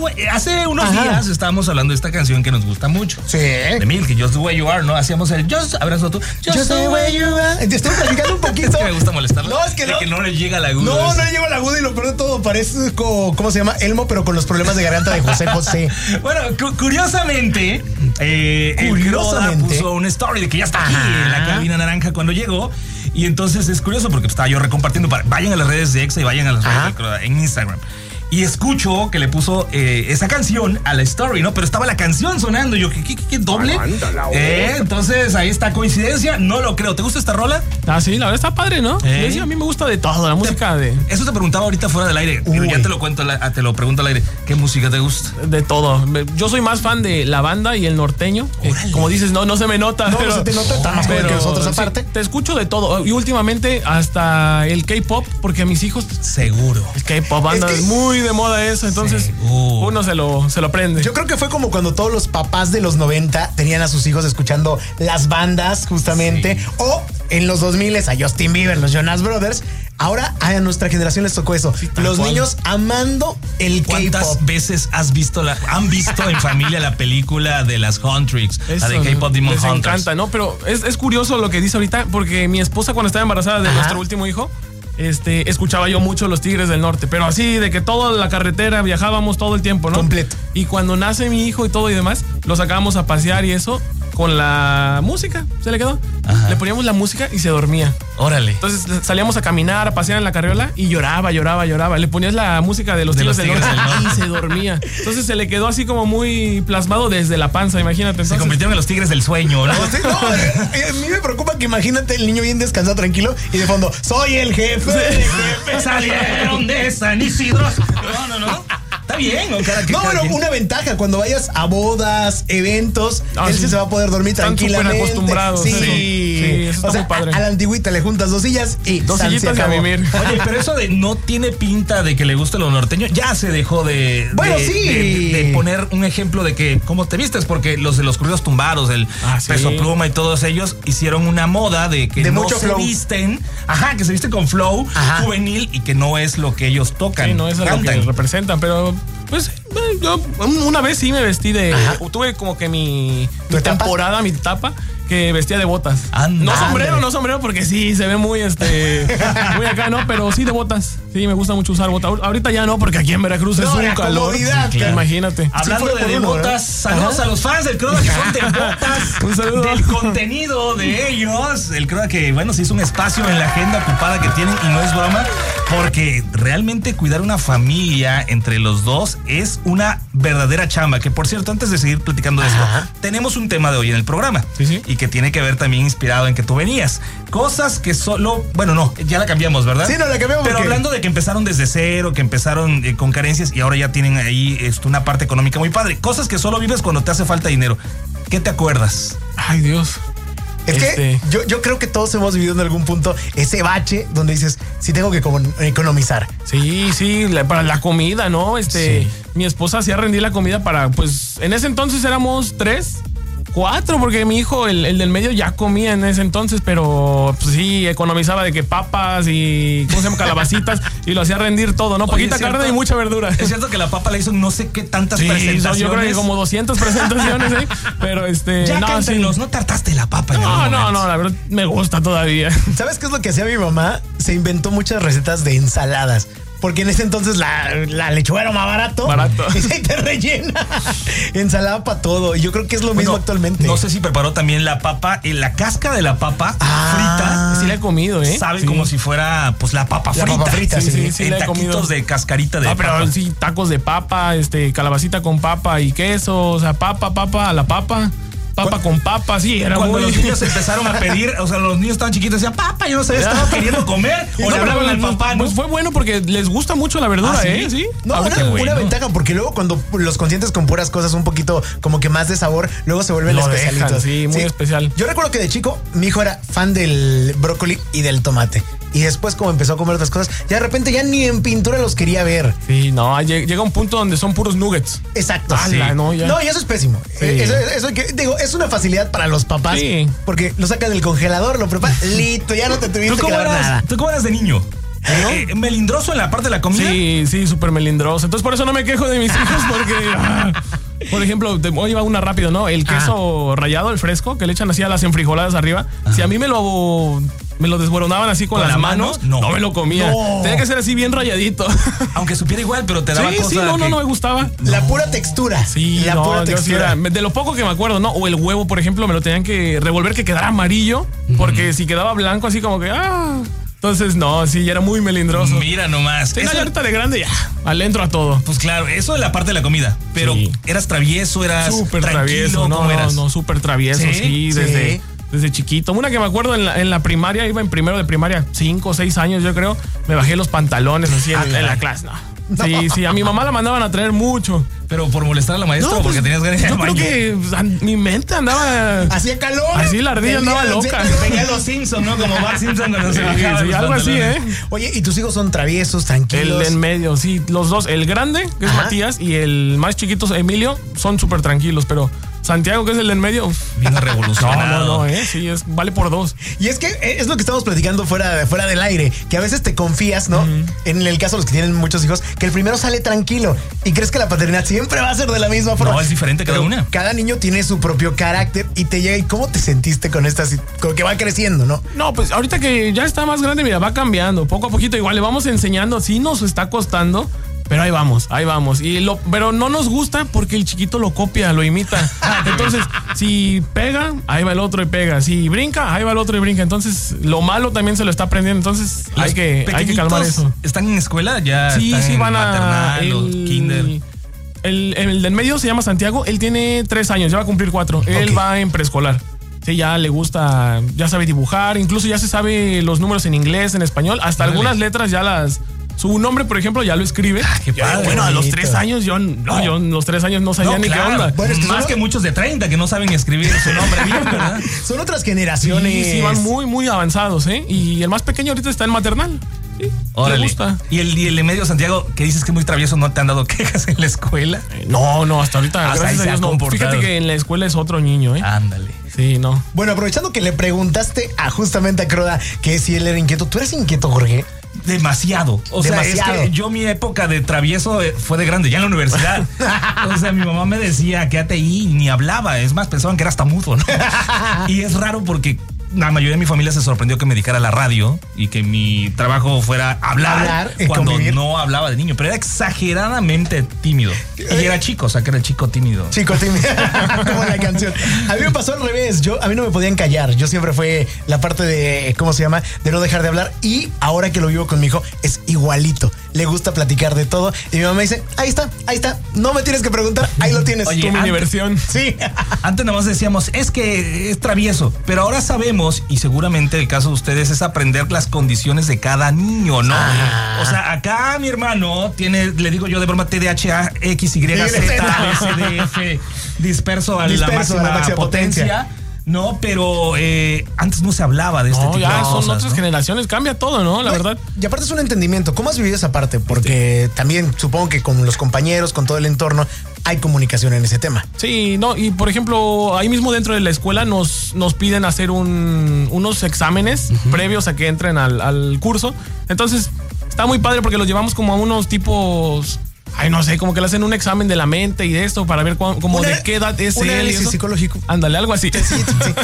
hace unos días estábamos hablando de esta canción que nos gusta mucho. Sí. De Milk, Just the Way You Are, ¿no? Hacíamos el abrazo tú. Just the Way You Are. Te estoy platicando un poquito. Es que me gusta molestarlo. No, es que de que no le llega el agudo. No le llega el agudo y lo peor de todo, parece como, ¿cómo se llama? Elmo, pero con los problemas de garganta de José José. Bueno, curiosamente, el Croda puso una story de que ya está aquí en la cabina naranja cuando llegó. Y entonces es curioso porque estaba yo recompartiendo. Vayan a las redes de Exa y vayan a las redes del Croda en Instagram. Y escucho que le puso esa canción a la story, ¿no? Pero estaba la canción sonando. Yo, ¿qué doble? Entonces, ahí está, coincidencia. No lo creo. ¿Te gusta esta rola? Ah, sí, la verdad está padre, ¿no? Sí, a mí me gusta de todo, la música de... Eso te preguntaba ahorita fuera del aire. Pero ya te lo pregunto al aire. ¿Qué música te gusta? De todo. Yo soy más fan de la banda y el norteño. Como dices, no se me nota. No, pero, se te nota, está más joven que nosotros aparte. Sí, te escucho de todo. Y últimamente hasta el K-pop, porque a mis hijos... Seguro. El K-pop anda muy de moda eso, entonces uno se lo aprende. Yo creo que fue como cuando todos los papás de los 90 tenían a sus hijos escuchando las bandas, justamente, o en los 2000 a Justin Bieber, los Jonas Brothers. Ahora a nuestra generación les tocó eso. Los niños amando el K-pop. ¿Cuántas veces han visto en familia la película de las Huntrix, la de K-pop Demon Hunters? Les encanta, ¿no? Pero es curioso lo que dice ahorita, porque mi esposa cuando estaba embarazada de nuestro último hijo, escuchaba yo mucho los Tigres del Norte, pero así de que toda la carretera viajábamos todo el tiempo, ¿no? Completo. Y cuando nace mi hijo y todo y demás, lo sacábamos a pasear y eso, con la música, se le quedó. Le poníamos la música y se dormía. Órale. Entonces salíamos a caminar, a pasear en la carriola y lloraba. Le ponías la música de los Tigres del Norte y se dormía. Entonces se le quedó así como muy plasmado desde la panza, imagínate. Entonces, se convirtieron en los Tigres del Sueño, ¿no? Sí, no, a mí me preocupa que imagínate el niño bien descansado, tranquilo, y de fondo, soy el jefe. Salieron de San Isidro. No. Está bien, ¿no? Pero una ventaja, cuando vayas a bodas, eventos, él se va a poder dormir tranquilamente. Están súper acostumbrados. Sí, eso está muy padre. A la antigüita le juntas 2 sillas y dos sillitas a vivir. Oye, pero eso de no tiene pinta de que le guste lo norteño, ya se dejó de poner un ejemplo de que cómo te vistes, porque los de los corridos tumbados, el Peso Pluma y todos ellos hicieron una moda de que no se visten, que se visten con flow juvenil y que no es lo que ellos tocan. Sí, no es lo que representan, pero pues yo una vez sí me vestí de... Tuve como que mi temporada, mi etapa, que vestía de botas. No sombrero, porque sí, se ve muy muy acá, ¿no? Pero sí de botas. Sí, me gusta mucho usar botas. Ahorita ya no, porque aquí en Veracruz es un calor. Claro. Imagínate. Hablando de botas, saludos a los fans del Croda que son de botas. Un saludo. Del contenido de ellos. El Croda que, se hizo un espacio en la agenda ocupada que tienen y no es broma, porque realmente cuidar una familia entre los dos es una verdadera chamba. Que por cierto, antes de seguir platicando de esto, tenemos un tema de hoy en el programa. Sí. Y que tiene que ver también inspirado en que tú venías. Cosas que solo... ya la cambiamos, ¿verdad? Sí, no la cambiamos. Pero hablando de que empezaron desde cero, que empezaron con carencias y ahora ya tienen ahí una parte económica muy padre. Cosas que solo vives cuando te hace falta dinero. ¿Qué te acuerdas? Ay, Dios. Es que yo creo que todos hemos vivido en algún punto ese bache donde dices, sí tengo que economizar. Sí, para la comida, ¿no? Mi esposa hacía rendir la comida para, pues, en ese entonces éramos 3, 4, porque mi hijo, el del medio, ya comía en ese entonces, pero pues sí, economizaba de que papas y, calabacitas, y lo hacía rendir todo, ¿no? Poquita carne y mucha verdura. Es cierto que la papa le hizo no sé qué tantas presentaciones. Yo creo que como 200 presentaciones, pero ya cántenos, no tartaste la papa. No, la verdad me gusta todavía. ¿Sabes qué es lo que hacía mi mamá? Se inventó muchas recetas de ensaladas. Porque en ese entonces la lechuga era más barato. Y se te rellena. Ensalada para todo. Y yo creo que es lo mismo actualmente. No sé si preparó también la papa, la cáscara de la papa frita. Sí la he comido, Sabe como si fuera, pues, la papa frita. Papa frita, sí, en taquitos de cascarita de papa. Pero sí, tacos de papa, calabacita con papa y queso. O sea, papa a la papa. Papa con papa, sí, era cuando los niños empezaron a pedir, los niños estaban chiquitos, decían, papá, yo no sabía, estaba queriendo comer. O le hablaban al papá, ¿no? Pues fue bueno porque les gusta mucho la verdura, ¿sí? ¿Sí? No, una ventaja, porque luego cuando los consientes con puras cosas un poquito como que más de sabor, luego se vuelven especialitos. Sí, muy especial. Yo recuerdo que de chico, mi hijo era fan del brócoli y del tomate. Y después, como empezó a comer otras cosas, ya de repente ya ni en pintura los quería ver. Sí, no, llega un punto donde son puros nuggets. Exacto. No, y eso es pésimo. Sí. Eso es una facilidad para los papás. Sí. Porque lo sacan del congelador, lo preparan, listo, ya no te tuviste que dar nada. ¿Tú cómo eras de niño? ¿Melindroso en la parte de la comida? Sí, súper melindroso. Entonces por eso no me quejo de mis hijos porque... por ejemplo, hoy va una rápido, ¿no? El queso rallado, el fresco, que le echan así a las enfrijoladas arriba. Si a mí me lo desboronaban así con las manos, no me lo comía. No. Tenía que ser así bien rayadito. Aunque supiera igual, pero te daba cosas. Sí, no me gustaba. La pura textura. Sí, la pura textura. De lo poco que me acuerdo, ¿no? O el huevo, por ejemplo, me lo tenían que revolver que quedara amarillo, porque si quedaba blanco, así como que... Entonces, ya era muy melindroso. Mira nomás. Tenía ahorita de grande, le entro a todo. Pues claro, eso es la parte de la comida. Pero ¿eras travieso? ¿Eras súper travieso? ¿Cómo eras? No, súper travieso, sí, desde chiquito. Una que me acuerdo en la primaria, iba en primero de primaria, 5 o 6 años yo creo, me bajé los pantalones así en la clase. No. Sí, a mi mamá la mandaban a traer mucho. ¿Pero por molestar a la maestra o porque tenías ganas de yo creo que mi mente andaba... Hacía calor. Así la ardilla andaba loca. Venía los Simpsons, ¿no? Como Bart Simpson cuando se bajaba. Sí, algo así, Oye, ¿y tus hijos son traviesos, tranquilos? El de en medio, sí. Los dos. El grande, que es Matías, y el más chiquito, Emilio, son súper tranquilos, pero... Santiago, que es el de en medio. Viene revolucionado. No, sí, vale por 2. Y es que es lo que estamos platicando fuera del aire, que a veces te confías, ¿no? En el caso de los que tienen muchos hijos, que el primero sale tranquilo y crees que la paternidad siempre va a ser de la misma forma. No, es diferente cada una. Cada niño tiene su propio carácter y te llega. ¿Y cómo te sentiste con con que va creciendo, no? No, pues ahorita que ya está más grande, mira, va cambiando. Poco a poquito igual le vamos enseñando. Sí nos está costando. Pero ahí vamos. Pero no nos gusta porque el chiquito lo copia, lo imita. Entonces, si pega, ahí va el otro y pega. Si brinca, ahí va el otro y brinca. Entonces, lo malo también se lo está aprendiendo. Entonces, hay que calmar eso. ¿Están en escuela? Ya sí, van a maternal, kinder. El del medio se llama Santiago. Él tiene 3 años, ya va a cumplir 4. Okay. Él va en preescolar. Sí, ya le gusta, ya sabe dibujar. Incluso ya se sabe los números en inglés, en español. Hasta algunas letras ya las... Su nombre, por ejemplo, ya lo escribe. Qué padre. Bueno, a los 3 años yo en los 3 años no sabía ni qué onda. Bueno, es que más que muchos de 30 que no saben escribir su nombre bien, ¿verdad? Son otras generaciones. Sí, van muy, muy avanzados, ¿eh? Y el más pequeño ahorita está en maternal. Sí, le gusta. ¿Y el de medio, Santiago, que dices que es muy travieso, no te han dado quejas en la escuela? No, hasta ahorita, gracias a Dios, no. Fíjate que en la escuela es otro niño, ¿eh? Ándale. Sí, no. Bueno, aprovechando que le preguntaste justamente a Croda que si él era inquieto, ¿tú eres inquieto, Jorge? Demasiado. O sea, es que yo mi época de travieso fue de grande, ya en la universidad. O sea, mi mamá me decía, quédate ahí, ni hablaba. Es más, pensaban que era hasta mudo, ¿no? Y es raro porque la mayoría de mi familia se sorprendió que me dedicara a la radio y que mi trabajo fuera hablar cuando convivir. No hablaba de niño, pero era exageradamente tímido. Y era chico, o sea que era el chico tímido. Chico tímido, como la canción. A mí me pasó al revés, a mí no me podían callar. Yo siempre fue la parte de, ¿cómo se llama? De no dejar de hablar. Y ahora que lo vivo con mi hijo, es igualito. Le gusta platicar de todo. Y mi mamá dice, ahí está, no me tienes que preguntar, ahí lo tienes. Oye, tu mini versión. Sí. Antes nada más decíamos, es que es travieso, pero ahora sabemos, y seguramente el caso de ustedes es aprender las condiciones de cada niño, ¿no? O sea, acá mi hermano tiene, le digo yo de broma, TDAH, XYZ, SDF, disperso a la máxima potencia. No, pero antes no se hablaba de este tipo de cosas. Son otras generaciones, cambia todo, ¿no? La verdad. Y aparte es un entendimiento. ¿Cómo has vivido esa parte? Porque también supongo que con los compañeros, con todo el entorno, hay comunicación en ese tema. Sí, no, y por ejemplo, ahí mismo dentro de la escuela nos piden hacer unos exámenes previos a que entren al curso. Entonces, está muy padre porque los llevamos como a unos tipos... Ay, no sé, como que le hacen un examen de la mente y de esto para ver de qué edad es él. Un análisis psicológico. Ándale, algo así. Sí.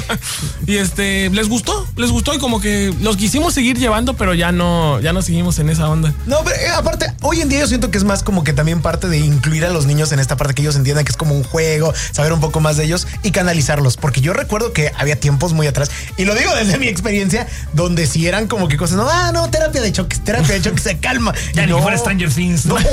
Y les gustó y como que los quisimos seguir llevando, pero ya no seguimos en esa onda. No, pero aparte, hoy en día yo siento que es más como que también parte de incluir a los niños en esta parte, que ellos entiendan que es como un juego, saber un poco más de ellos y canalizarlos. Porque yo recuerdo que había tiempos muy atrás, y lo digo desde mi experiencia, donde si eran como que cosas, no, terapia de choque, se calma. Ya ni fuera Stranger Things, ¿no?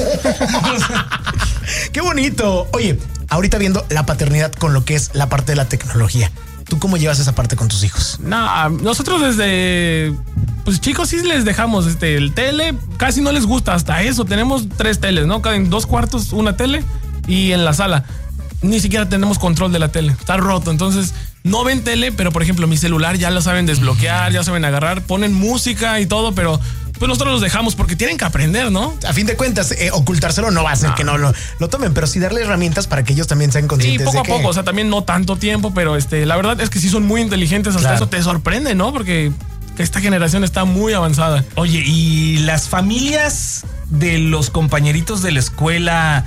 Qué bonito. Oye, ahorita viendo la paternidad con lo que es la parte de la tecnología, ¿tú cómo llevas esa parte con tus hijos? Nosotros desde chicos sí les dejamos el tele, casi no les gusta, hasta eso. Tenemos 3 teles, ¿no? Cada en 2 cuartos una tele y en la sala ni siquiera tenemos control de la tele, está roto. Entonces no ven tele, pero por ejemplo mi celular ya lo saben desbloquear, ya saben agarrar, ponen música y todo, pero pues nosotros los dejamos porque tienen que aprender, ¿no? A fin de cuentas, ocultárselo no va a hacer que no lo tomen, pero sí darle herramientas para que ellos también sean conscientes. Sí, poco a poco, o sea, también no tanto tiempo, pero la verdad es que sí son muy inteligentes, hasta eso te sorprende, ¿no? Porque que esta generación está muy avanzada. Oye, ¿y las familias de los compañeritos de la escuela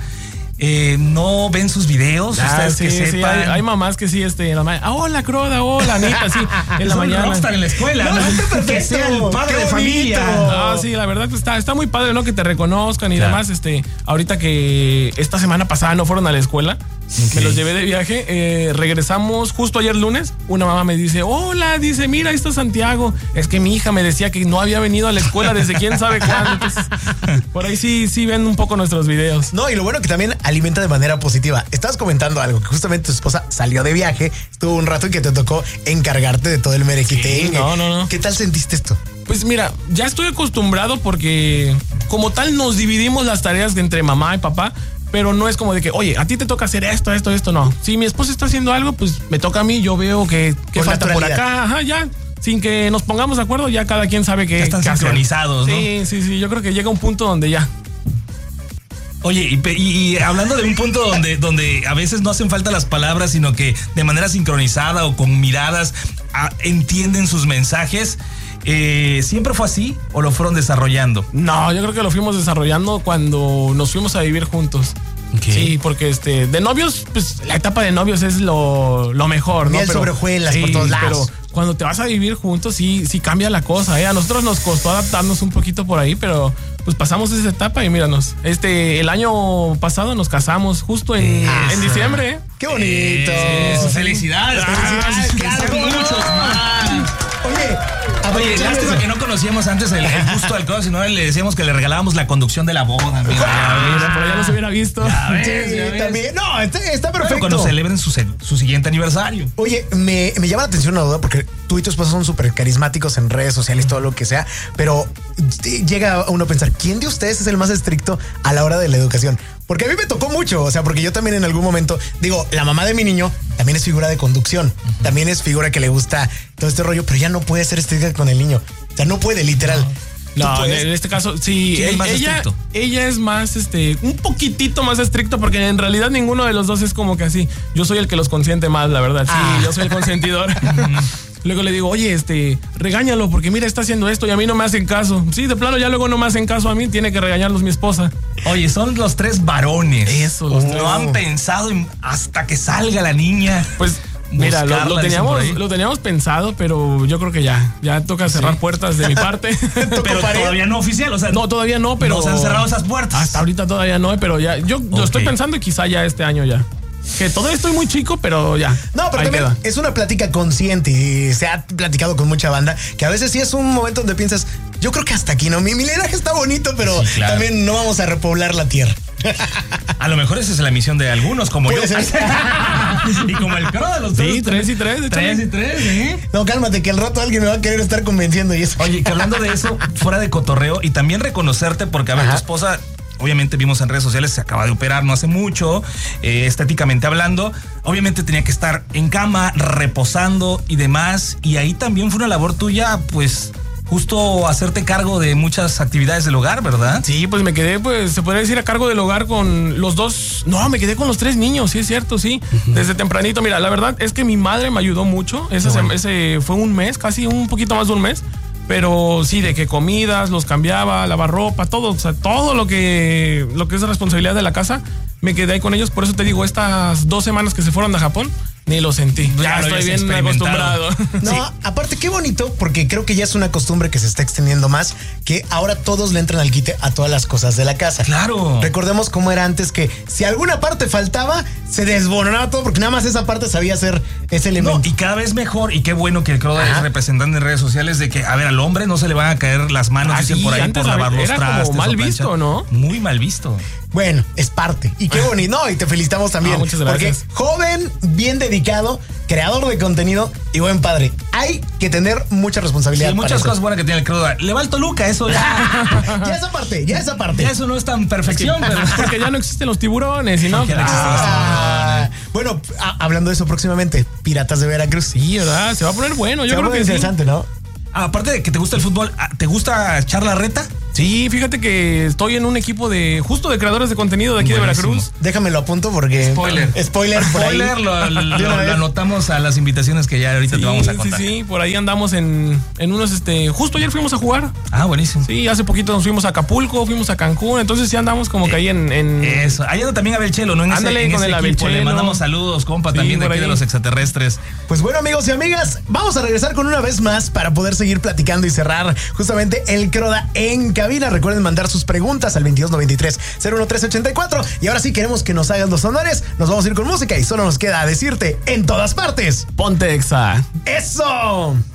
no ven sus videos? Ustedes sí, que sepan. Hay mamás que sí, hola, Croda, hola, Anita, sí, en la mañana. Rockstar en la escuela, ¿no? Que sea el padre de familia. Sí, la verdad está muy padre, ¿no? Que te reconozcan y demás. Ahorita que esta semana pasada no fueron a la escuela, me los llevé de viaje, regresamos justo ayer lunes, una mamá me dice, hola, dice, mira, ahí está Santiago. Es que mi hija me decía que no había venido a la escuela desde quién sabe cuándo. Entonces, por ahí sí ven un poco nuestros videos. No, y lo bueno que también alimenta de manera positiva. Estabas comentando algo, que justamente tu esposa salió de viaje, estuvo un rato y que te tocó encargarte de todo el merequite. Sí, no. ¿Qué tal sentiste esto? Pues mira, ya estoy acostumbrado porque como tal nos dividimos las tareas entre mamá y papá, pero no es como de que, oye, a ti te toca hacer esto, no. Si mi esposa está haciendo algo, pues me toca a mí, yo veo que falta por acá, ya. Sin que nos pongamos de acuerdo, ya cada quien sabe que ya están sincronizados, ¿no? Sí, yo creo que llega un punto donde ya. Oye, y hablando de un punto donde a veces no hacen falta las palabras, sino que de manera sincronizada o con miradas entienden sus mensajes, ¿siempre fue así o lo fueron desarrollando? No, yo creo que lo fuimos desarrollando cuando nos fuimos a vivir juntos. Okay. Sí, porque de novios, pues la etapa de novios es lo mejor, ¿no? Miel sobre hojuelas por todos lados. Pero cuando te vas a vivir juntos, sí cambia la cosa, ¿eh? A nosotros nos costó adaptarnos un poquito por ahí, pero pues pasamos esa etapa y míranos. El año pasado nos casamos justo en diciembre, ¿eh? ¡Qué bonito! ¡Felicidades! ¡Muchos más! Oye, lástima que no conocíamos antes el gusto del codo, sino le decíamos que le regalábamos la conducción de la boda. Mira, por allá no se hubiera visto. Ya ves. También. No, está perfecto. Cuando celebren su siguiente aniversario. Oye, me llama la atención una duda, porque tú y tu esposa son súper carismáticos en redes sociales, todo lo que sea, pero llega uno a pensar, ¿quién de ustedes es el más estricto a la hora de la educación? Porque a mí me tocó mucho, o sea, porque yo también en algún momento, la mamá de mi niño también es figura de conducción, también es figura que le gusta todo este rollo, pero ya no puede ser estricta con el niño, o sea, no puede, literal. No, en este caso, sí, ella es más, un poquitito más estricto, porque en realidad ninguno de los dos es como que así. Yo soy el que los consiente más, la verdad. Sí, yo soy el consentidor. Luego le digo, oye, regáñalo, porque mira, está haciendo esto y a mí no me hacen caso. Sí, de plano, ya luego no me hacen caso a mí, tiene que regañarlos mi esposa. Oye, son los 3 varones. Eso, los 3. No han pensado hasta que salga la niña. Pues mira, lo teníamos pensado, pero yo creo que ya toca cerrar puertas de mi parte. Pero todavía no oficial, o sea. No, todavía no, pero. No se han cerrado esas puertas. Hasta ahorita todavía no, pero ya. Yo lo estoy pensando y quizá ya este año ya. Que todavía estoy muy chico, pero ya. No, pero también es una plática consciente y se ha platicado con mucha banda que a veces sí es un momento donde piensas, yo creo que hasta aquí, ¿no? Mi linaje está bonito, pero también no vamos a repoblar la tierra. A lo mejor esa es la misión de algunos, como yo. Y como el Croda de los dos. Sí, 3 y 3. 3 y 3, ¿eh? No, cálmate, que al rato alguien me va a querer estar convenciendo y eso. Oye, que hablando de eso, fuera de cotorreo, y también reconocerte, porque a ver, tu esposa, obviamente vimos en redes sociales, se acaba de operar no hace mucho, estéticamente hablando, obviamente tenía que estar en cama, reposando y demás, y ahí también fue una labor tuya, pues, justo hacerte cargo de muchas actividades del hogar, ¿verdad? Sí, pues me quedé, pues, se podría decir, a cargo del hogar con los 2, no, me quedé con los 3 niños, sí es cierto, sí, desde tempranito. Mira, la verdad es que mi madre me ayudó mucho, ese fue un mes, casi un poquito más de un mes. Pero sí, de que comidas, los cambiaba, lavar ropa, todo, o sea, todo lo que es responsabilidad de la casa, me quedé ahí con ellos. Por eso te digo, estas 2 semanas que se fueron a Japón, ni lo sentí. Ya estoy bien acostumbrado. No, sí. Aparte, qué bonito, porque creo que ya es una costumbre que se está extendiendo más, que ahora todos le entran al quite a todas las cosas de la casa. Claro. Recordemos cómo era antes, que si alguna parte faltaba, se desboronaba todo, porque nada más esa parte sabía hacer ese elemento. No, y cada vez mejor, y qué bueno que el Croda es representante en redes sociales, de que, a ver, al hombre no se le van a caer las manos, dicen por ahí, por lavar los trastes. Era como mal visto, ¿no? Muy mal visto. Bueno, es parte. Y qué bonito. No, y te felicitamos también. Muchas gracias. Porque joven, bien dedicado, creador de contenido y buen padre. Hay que tener mucha responsabilidad. Sí, muchas cosas buenas que tiene el Croda. Le va al Toluca, eso ya. Ya esa parte. Ya eso no es tan perfección. Pero porque ya no existen los tiburones, ¿y no? Bueno, hablando de eso próximamente, Piratas de Veracruz. Sí, ¿verdad? Se va a poner bueno. Yo creo que interesante, ¿no? Aparte de que te gusta el fútbol, ¿te gusta echar la reta? Sí, fíjate que estoy en un equipo de creadores de contenido de aquí de Veracruz. Déjame lo apunto porque... Spoiler. Lo anotamos a las invitaciones que ya ahorita te vamos a contar. Sí, por ahí andamos en unos, justo ayer fuimos a jugar. Ah, buenísimo. Sí, hace poquito nos fuimos a Acapulco, fuimos a Cancún, entonces sí andamos como que ahí en... Eso, ahí anda también Abel Chelo, ¿no? Ándale con el Abel Chelo. Le mandamos saludos, compa, también de aquí de los extraterrestres. Pues bueno, amigos y amigas, vamos a regresar con una vez más para poder seguir platicando y cerrar justamente el Croda en cabina. Recuerden mandar sus preguntas al 2293-01384. Y ahora sí queremos que nos hagas los honores. Nos vamos a ir con música y solo nos queda decirte en todas partes: ponte Exa. ¡Eso!